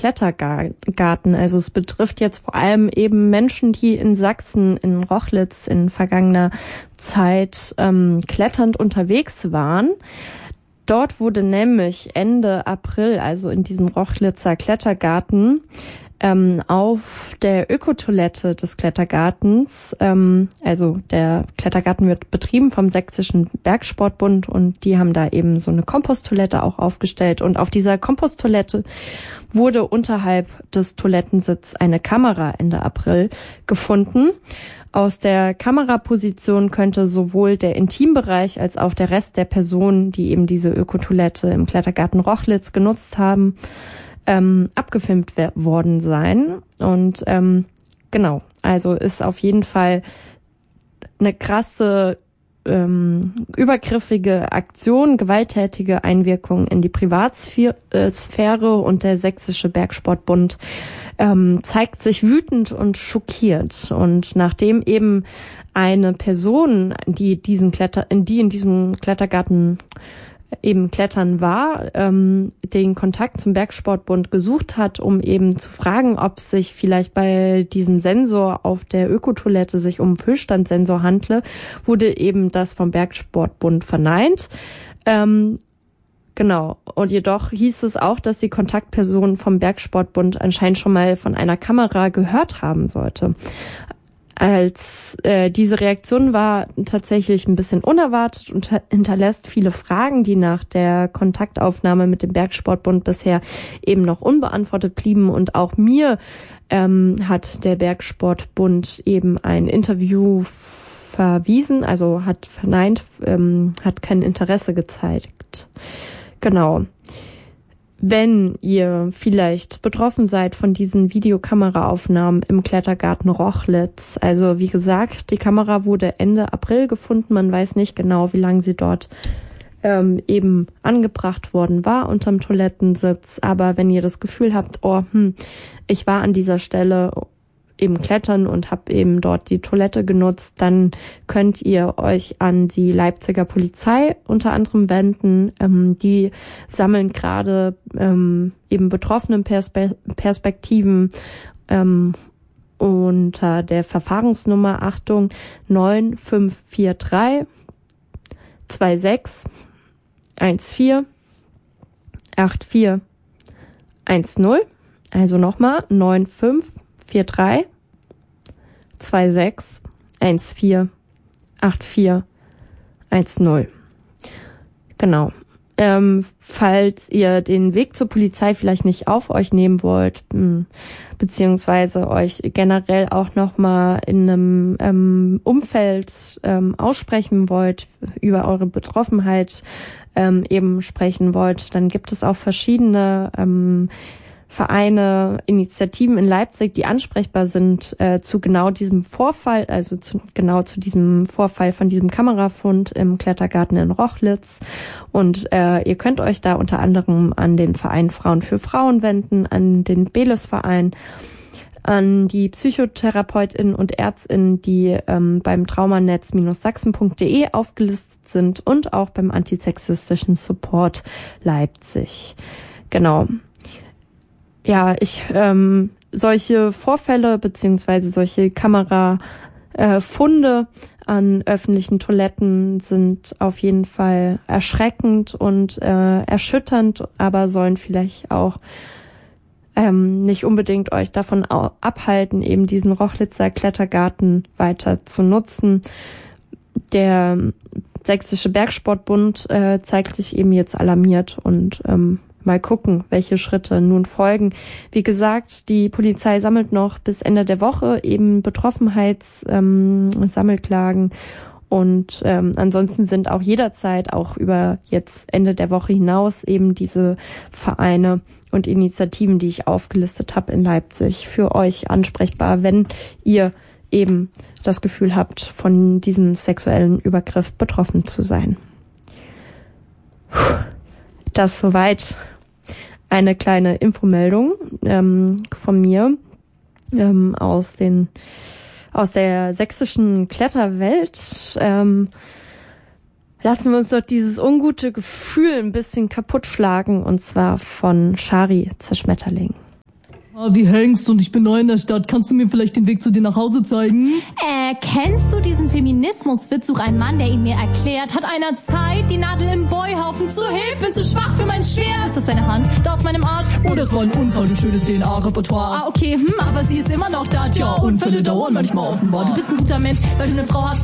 Klettergarten. Also es betrifft jetzt vor allem eben Menschen, die in Sachsen, in Rochlitz in vergangener Zeit kletternd unterwegs waren. Dort wurde nämlich Ende April, also in diesem Rochlitzer Klettergarten, auf der Ökotoilette des Klettergartens, also der Klettergarten wird betrieben vom Sächsischen Bergsportbund und die haben da eben so eine Komposttoilette auch aufgestellt und auf dieser Komposttoilette wurde unterhalb des Toilettensitzes eine Kamera Ende April gefunden. Aus der Kameraposition könnte sowohl der Intimbereich als auch der Rest der Personen, die eben diese Ökotoilette im Klettergarten Rochlitz genutzt haben, abgefilmt worden sein. Und genau, also ist auf jeden Fall eine krasse, übergriffige Aktion, gewalttätige Einwirkung in die Privatsphäre und der Sächsische Bergsportbund zeigt sich wütend und schockiert. Und nachdem eben eine Person, die in diesem Klettergarten eben klettern war, den Kontakt zum Bergsportbund gesucht hat, um eben zu fragen, ob sich vielleicht bei diesem Sensor auf der Ökotoilette sich um Füllstandsensor handle, wurde eben das vom Bergsportbund verneint. Genau. Und jedoch hieß es auch, dass die Kontaktperson vom Bergsportbund anscheinend schon mal von einer Kamera gehört haben sollte. Diese Reaktion war tatsächlich ein bisschen unerwartet und hinterlässt viele Fragen, die nach der Kontaktaufnahme mit dem Bergsportbund bisher eben noch unbeantwortet blieben. Und auch mir hat der Bergsportbund eben ein Interview verwiesen, also hat verneint, hat kein Interesse gezeigt. Genau. Wenn ihr vielleicht betroffen seid von diesen Videokameraaufnahmen im Klettergarten Rochlitz, also wie gesagt, die Kamera wurde Ende April gefunden, man weiß nicht genau, wie lange sie dort eben angebracht worden war unterm Toilettensitz, aber wenn ihr das Gefühl habt, ich war an dieser Stelle eben klettern und habe eben dort die Toilette genutzt, dann könnt ihr euch an die Leipziger Polizei unter anderem wenden. Die sammeln gerade eben betroffenen Perspektiven unter der Verfahrensnummer, Achtung, 9543 26 14 84 10. Also nochmal 9543 26 14 84 10. Genau. Falls ihr den Weg zur Polizei vielleicht nicht auf euch nehmen wollt, beziehungsweise euch generell auch nochmal in einem Umfeld aussprechen wollt, über eure Betroffenheit eben sprechen wollt, dann gibt es auch verschiedene Vereine, Initiativen in Leipzig, die ansprechbar sind zu genau diesem Vorfall, also zu diesem Vorfall von diesem Kamerafund im Klettergarten in Rochlitz. Und ihr könnt euch da unter anderem an den Verein Frauen für Frauen wenden, an den Beles-Verein, an die PsychotherapeutInnen und ÄrztInnen, die beim traumanetz-sachsen.de aufgelistet sind und auch beim antisexistischen Support Leipzig. Genau. Ja, solche Vorfälle beziehungsweise solche Kamerafunde an öffentlichen Toiletten sind auf jeden Fall erschreckend und erschütternd, aber sollen vielleicht auch nicht unbedingt euch davon abhalten, eben diesen Rochlitzer Klettergarten weiter zu nutzen. Der Sächsische Bergsportbund zeigt sich eben jetzt alarmiert und mal gucken, welche Schritte nun folgen. Wie gesagt, die Polizei sammelt noch bis Ende der Woche eben Betroffenheitssammelklagen und ansonsten sind auch jederzeit, auch über jetzt Ende der Woche hinaus, eben diese Vereine und Initiativen, die ich aufgelistet habe in Leipzig, für euch ansprechbar, wenn ihr eben das Gefühl habt, von diesem sexuellen Übergriff betroffen zu sein. Das soweit eine kleine Infomeldung von mir aus der sächsischen Kletterwelt. Lassen wir uns doch dieses ungute Gefühl ein bisschen kaputt schlagen, und zwar von Schari Zerschmetterling. Wie hängst und ich bin neu in der Stadt. Kannst du mir vielleicht den Weg zu dir nach Hause zeigen? Kennst du diesen Feminismuswitz? Such einen Mann, der ihn mir erklärt. Hat einer Zeit, die Nadel im Boyhaufen zu heben, bin zu schwach für mein Schwert. Ist das deine Hand da auf meinem Arsch? Oh, das war ein Unfall, du schönes DNA-Repertoire. Okay, aber sie ist immer noch da. Tja, Unfälle dauern manchmal offenbar. Du bist ein guter Mensch, weil du eine Frau hast.